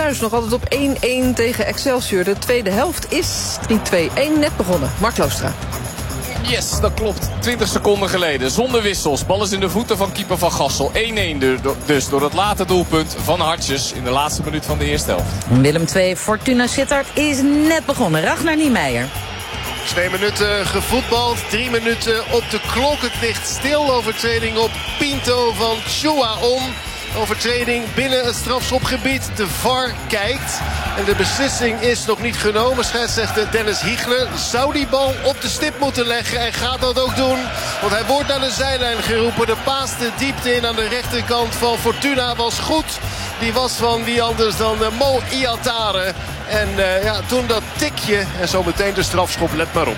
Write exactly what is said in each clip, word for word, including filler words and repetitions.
thuis nog altijd op één-één tegen Excelsior. De tweede helft is drie twee-één net begonnen. Mark Loostra. Yes, dat klopt. twintig seconden geleden. Zonder wissels. Bal is in de voeten van keeper Van Gassel. één-één dus door het late doelpunt van Hartjes in de laatste minuut van de eerste helft. Willem twee, Fortuna Sittard is net begonnen. Ragnar Niemeyer. Twee minuten gevoetbald, drie minuten op de klok. Het ligt stil. Overtreding op Pinto van Chouaon. Overtreding binnen het strafschopgebied. De V A R kijkt. En de beslissing is nog niet genomen. Scheidsrechter Dennis Hiegler zou die bal op de stip moeten leggen. En gaat dat ook doen. Want hij wordt naar de zijlijn geroepen. De paas de diepte in aan de rechterkant van Fortuna was goed. Die was van wie anders dan uh, Mo Iatare. En uh, ja, toen dat tikje. En zo meteen de strafschop. Let maar op.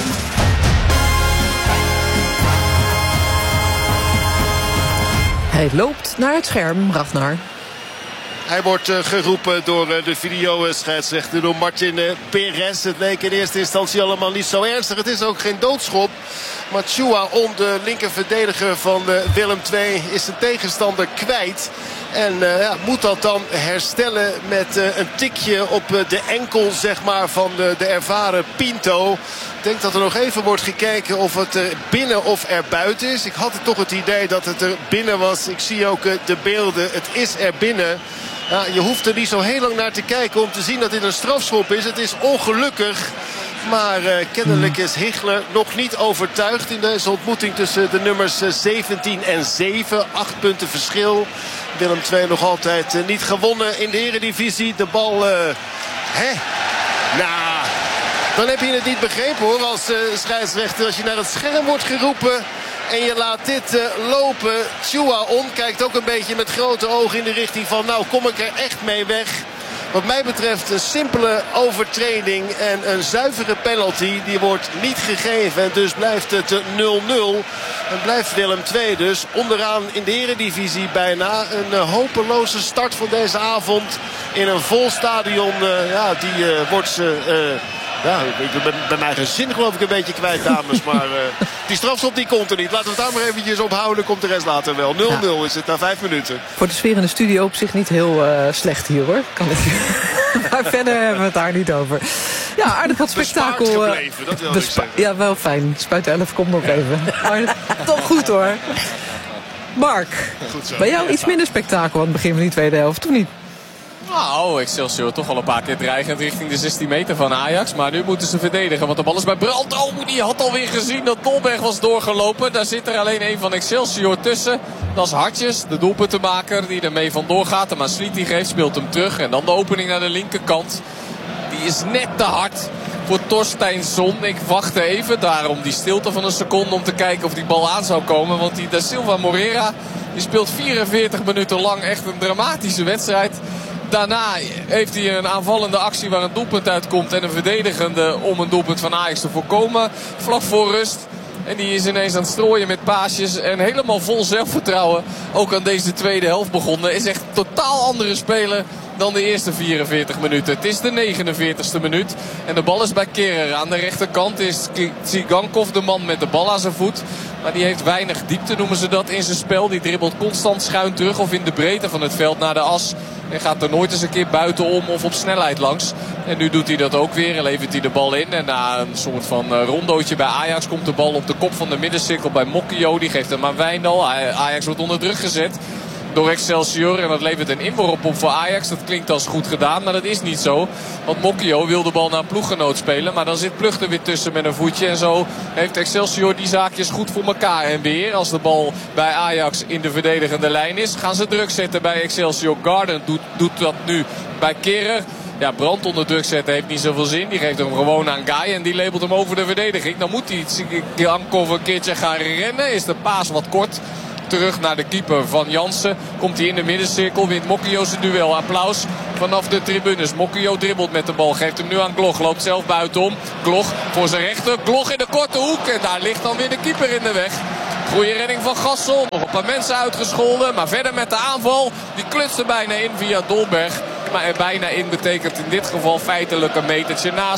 Hij loopt naar het scherm, Ragnar. Hij wordt uh, geroepen door uh, de videoscheidsrechter, door Martin uh, Perez. Het leek in eerste instantie allemaal niet zo ernstig. Het is ook geen doodschop. Maar Chouaon, de linkerverdediger van uh, Willem twee, is zijn tegenstander kwijt. En uh, ja, moet dat dan herstellen met uh, een tikje op uh, de enkel, zeg maar, van uh, de ervaren Pinto. Ik denk dat er nog even wordt gekeken of het er binnen of er buiten is. Ik had toch het idee dat het er binnen was. Ik zie ook uh, de beelden. Het is er binnen. Ja, je hoeft er niet zo heel lang naar te kijken om te zien dat dit een strafschop is. Het is ongelukkig. Maar uh, kennelijk is Hiegler nog niet overtuigd in deze ontmoeting tussen de nummers uh, zeventien en zeven. Acht punten verschil. Willem twee nog altijd uh, niet gewonnen in de Eredivisie. De bal... Uh, hè? Nou, dan heb je het niet begrepen hoor als uh, scheidsrechter. Als je naar het scherm wordt geroepen en je laat dit uh, lopen. Chouaon kijkt ook een beetje met grote ogen in de richting van... nou, kom ik er echt mee weg. Wat mij betreft een simpele overtreding en een zuivere penalty. Die wordt niet gegeven en dus blijft het nul nul. En blijft Willem twee dus onderaan in de Eredivisie bijna. Een uh, hopeloze start van deze avond in een vol stadion. Uh, ja, die uh, wordt ze... Uh, Ja, ik ben bij mijn gezin geloof ik een beetje kwijt, dames. Maar uh, die strafschop die komt er niet. Laten we het daar maar eventjes ophouden. Komt de rest later wel. nul nul ja. Is het na vijf minuten. Voor de sfeer in de studio op zich niet heel uh, slecht hier hoor. Kan het. Maar verder hebben we het daar niet over. Ja, aardig wat spektakel. Bespaard gebleven, dat wil ik zeggen. Ja, wel fijn. Spuit elf komt nog even. Maar toch goed hoor. Mark, goed zo. Bij jou iets minder spektakel aan het begin van die tweede helft, of niet? Nou, Excelsior toch al een paar keer dreigend richting de zestien meter van Ajax. Maar nu moeten ze verdedigen, want de bal is bij Brandt. Oh, die had alweer gezien dat Dolberg was doorgelopen. Daar zit er alleen één van Excelsior tussen. Dat is Hartjes, de doelpuntenmaker die ermee vandoor gaat. Maar Sliet die geeft, speelt hem terug. En dan de opening naar de linkerkant. Die is net te hard voor Torsteinsson. Ik wachtte even, daarom die stilte van een seconde om te kijken of die bal aan zou komen. Want die Da Silva Moreira, die speelt vierenveertig minuten lang echt een dramatische wedstrijd. Daarna heeft hij een aanvallende actie waar een doelpunt uitkomt. En een verdedigende om een doelpunt van Ajax te voorkomen. Vlak voor rust. En die is ineens aan het strooien met paasjes. En helemaal vol zelfvertrouwen. Ook aan deze tweede helft begonnen. Is echt een totaal andere speler dan de eerste vierenveertig minuten. Het is de negenenveertigste minuut. En de bal is bij Kerrer. Aan de rechterkant is Tsigankov de man met de bal aan zijn voet. Maar die heeft weinig diepte, noemen ze dat, in zijn spel. Die dribbelt constant schuin terug of in de breedte van het veld naar de as. En gaat er nooit eens een keer buitenom of op snelheid langs. En nu doet hij dat ook weer en levert hij de bal in. En na een soort van rondootje bij Ajax komt de bal op de kop van de middencirkel bij Mokkio. Die geeft hem aan Wijndal. Ajax wordt onder druk gezet door Excelsior. En dat levert een inworp op voor Ajax. Dat klinkt als goed gedaan, maar dat is niet zo. Want Mokkio wil de bal naar een ploeggenoot spelen. Maar dan zit Plug er weer tussen met een voetje. En zo heeft Excelsior die zaakjes goed voor elkaar. En weer, als de bal bij Ajax in de verdedigende lijn is, gaan ze druk zetten bij Excelsior. Garden doet, doet dat nu bij Kerrer. Ja, Brandt onder druk zetten heeft niet zoveel zin. Die geeft hem gewoon aan Guy en die labelt hem over de verdediging. Dan moet hij Tsigankov een keertje gaan rennen. Is de paas wat kort. Terug naar de keeper van Jansen. Komt hij in de middencirkel. Wint Mokkio zijn duel. Applaus vanaf de tribunes. Mokkio dribbelt met de bal. Geeft hem nu aan Gloch. Loopt zelf buitenom. Gloch voor zijn rechter. Gloch in de korte hoek. En daar ligt dan weer de keeper in de weg. Goeie redding van Gassel. Nog een paar mensen uitgescholden. Maar verder met de aanval. Die klutst er bijna in via Dolberg. Maar er bijna in betekent in dit geval feitelijk een metertje naast.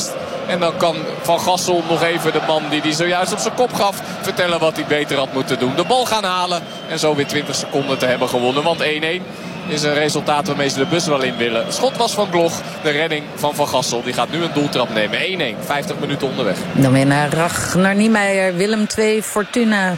En dan kan Van Gassel nog even de man die hij zojuist op zijn kop gaf vertellen wat hij beter had moeten doen. De bal gaan halen en zo weer twintig seconden te hebben gewonnen. Want één-één is een resultaat waarmee ze de bus wel in willen. Het schot was van Gloch, de redding van Van Gassel. Die gaat nu een doeltrap nemen. één-één, vijftig minuten onderweg. Dan weer naar Ragnar Niemeyer, Willem twee, Fortuna.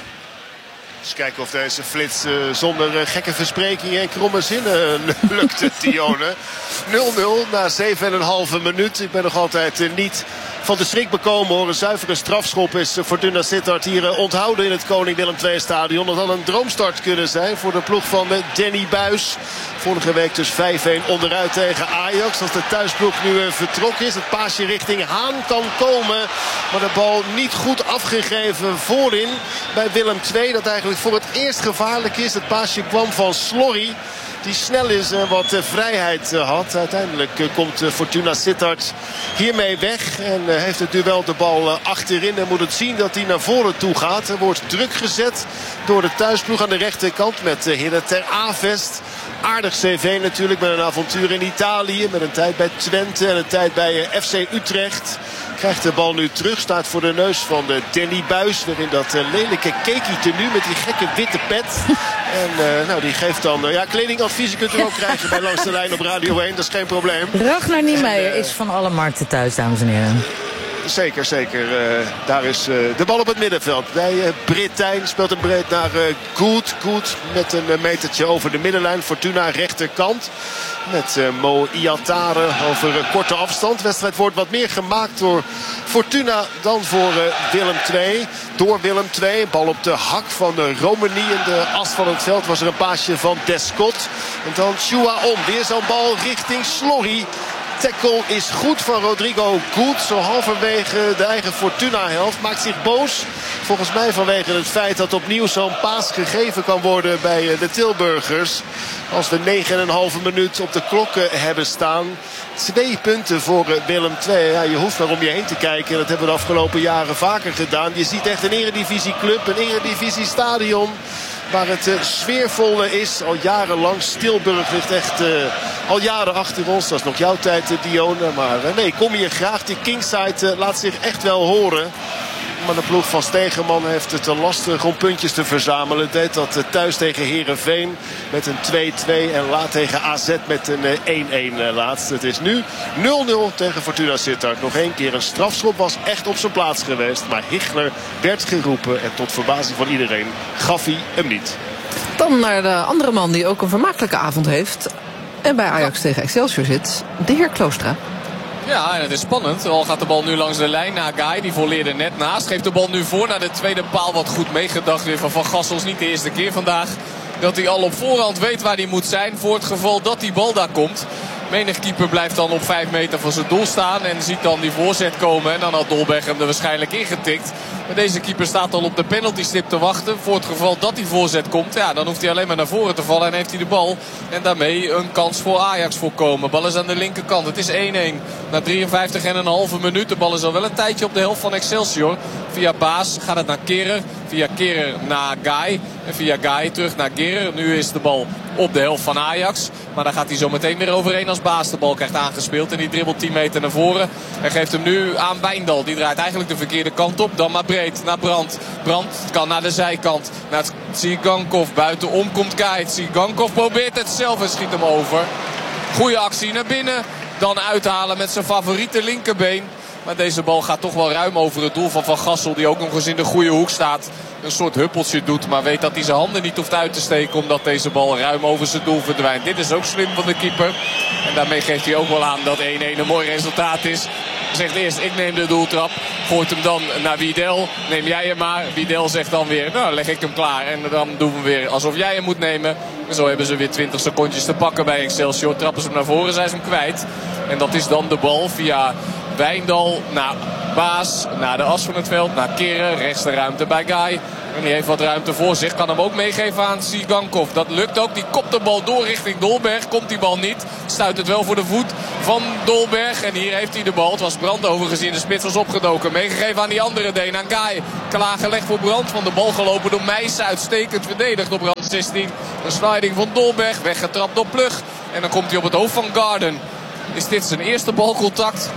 Eens kijken of deze flits uh, zonder uh, gekke versprekingen en kromme zinnen uh, lukt, Tione. nul nul na zeven en een halve minuut. Ik ben nog altijd uh, niet van de schrik bekomen hoor. Een zuivere strafschop is uh, Fortuna Sittard hier uh, onthouden in het Koning Willem twee stadion. Dat had een droomstart kunnen zijn voor de ploeg van uh, Danny Buis. Vorige week dus vijf-één onderuit tegen Ajax. Als de thuisploeg nu uh, vertrokken is. Het paasje richting Haan kan komen. Maar de bal niet goed afgegeven voorin bij Willem twee. Dat eigenlijk voor het eerst gevaarlijk is. Het paasje kwam van Slorry. Die snel is en wat uh, vrijheid uh, had. Uiteindelijk uh, komt uh, Fortuna Sittard hiermee weg. En uh, heeft het duel de bal uh, achterin. En moet het zien dat hij naar voren toe gaat. Er wordt druk gezet door de thuisploeg aan de rechterkant. Met uh, Hidde ter Avest. Aardig cv natuurlijk met een avontuur in Italië. Met een tijd bij Twente en een tijd bij uh, F C Utrecht. Krijgt de bal nu terug. Staat voor de neus van de Danny Buis. Weer in dat uh, lelijke cakey tenue met die gekke witte pet. En uh, nou, die geeft dan... Uh, ja, kledingadviezen kunt u ook krijgen bij Langs de Lijn op Radio één. Dat is geen probleem. Ragnar Niemeyer en, uh, is van alle markten thuis, dames en heren. Zeker, zeker. Uh, daar is uh, de bal op het middenveld. Bij uh, Brittijn speelt hem breed naar uh, Goed. Goed met een uh, metertje over de middenlijn. Fortuna rechterkant. Met uh, Mo Iatare over uh, korte afstand. De wedstrijd wordt wat meer gemaakt door Fortuna dan voor uh, Willem twee. Door Willem twee. Bal op de hak van uh, Romani. In de as van het veld was er een paasje van Descott. En dan Chua om. Weer zo'n bal richting Slorry. Tackle is goed van Rodrigo Goed. Zo halverwege de eigen Fortuna-helft. Maakt zich boos. Volgens mij vanwege het feit dat opnieuw zo'n paas gegeven kan worden bij de Tilburgers. Als we negen en een halve minuut op de klok hebben staan. Twee punten voor Willem twee. Ja, je hoeft maar om je heen te kijken. Dat hebben we de afgelopen jaren vaker gedaan. Je ziet echt een eredivisieclub, een eredivisiestadion. Waar het uh, sfeervol is, al jarenlang. Tilburg ligt echt uh, al jaren achter ons. Dat is nog jouw tijd, uh, Dione. Maar uh, nee, kom hier graag. Die Kingside uh, laat zich echt wel horen. Maar de ploeg van Stegeman heeft het te lastig om puntjes te verzamelen. Deed dat uh, thuis tegen Heerenveen met een twee-twee. En laat tegen A Z met een één-één uh, uh, laatst. Het is nu nul nul tegen Fortuna Sittard. Nog één keer een strafschop was echt op zijn plaats geweest. Maar Hichler werd geroepen. En tot verbazing van iedereen gaf hij hem niet. Dan naar de andere man die ook een vermakelijke avond heeft. En bij Ajax tegen Excelsior zit. De heer Kloostra. Ja, en het is spannend. Al gaat de bal nu langs de lijn naar Guy. Die volleerde net naast. Geeft de bal nu voor naar de tweede paal. Wat goed meegedacht weer van Van Gassel. Is niet de eerste keer vandaag dat hij al op voorhand weet waar hij moet zijn. Voor het geval dat die bal daar komt. Menig keeper blijft dan op vijf meter van zijn doel staan. En ziet dan die voorzet komen. En dan had Dolberg hem er waarschijnlijk ingetikt. Maar deze keeper staat al op de penaltystip te wachten. Voor het geval dat die voorzet komt. Ja, dan hoeft hij alleen maar naar voren te vallen. En heeft hij de bal. En daarmee een kans voor Ajax voorkomen. Bal is aan de linkerkant. Het is één-één. Na drieënvijftig en een halve minuut. De bal is al wel een tijdje op de helft van Excelsior. Via Baas gaat het naar Kehrer. Via Kehrer naar Guy. En via Guy terug naar Kehrer. Nu is de bal op de helft van Ajax. Maar daar gaat hij zo meteen weer overheen als Baas de bal krijgt aangespeeld. En die dribbelt tien meter naar voren. En geeft hem nu aan Wijndal. Die draait eigenlijk de verkeerde kant op. Dan maar breed naar Brandt. Brandt kan naar de zijkant. Naar Tsigankov. Buitenom komt Guy. Tsigankov probeert het zelf en schiet hem over. Goeie actie naar binnen. Dan uithalen met zijn favoriete linkerbeen. Maar deze bal gaat toch wel ruim over het doel van Van Gassel. Die ook nog eens in de goede hoek staat. Een soort huppeltje doet. Maar weet dat hij zijn handen niet hoeft uit te steken. Omdat deze bal ruim over zijn doel verdwijnt. Dit is ook slim van de keeper. En daarmee geeft hij ook wel aan dat één-één een mooi resultaat is. Hij zegt eerst ik neem de doeltrap. Gooit hem dan naar Wiedel. Neem jij hem maar. Wiedel zegt dan weer nou leg ik hem klaar. En dan doen we weer alsof jij hem moet nemen. En zo hebben ze weer twintig secondjes te pakken bij Excelsior. Trappen ze hem naar voren. Zijn ze hem kwijt. En dat is dan de bal via Wijndal naar Baas. Naar de as van het veld. Naar Kehrer. Rechts de ruimte bij Guy. En die heeft wat ruimte voor zich. Kan hem ook meegeven aan Tsigankov. Dat lukt ook. Die kopt de bal door richting Dolberg. Komt die bal niet. Stuit het wel voor de voet van Dolberg. En hier heeft hij de bal. Het was Brandt overigens in de spits was opgedoken. Meegegeven aan die andere Deen. Aan Guy. Klaargelegd voor Brandt. Van de bal gelopen door Meijsen. Uitstekend verdedigd op rand zestien. Een sliding van Dolberg. Weggetrapt door Plug. En dan komt hij op het hoofd van Garden. Is dit zijn eerste balcontact?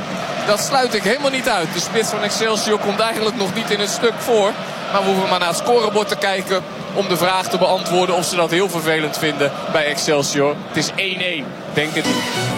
Dat sluit ik helemaal niet uit. De spits van Excelsior komt eigenlijk nog niet in het stuk voor. Maar we hoeven maar naar het scorebord te kijken om de vraag te beantwoorden of ze dat heel vervelend vinden bij Excelsior. Het is één-één. Denk het niet.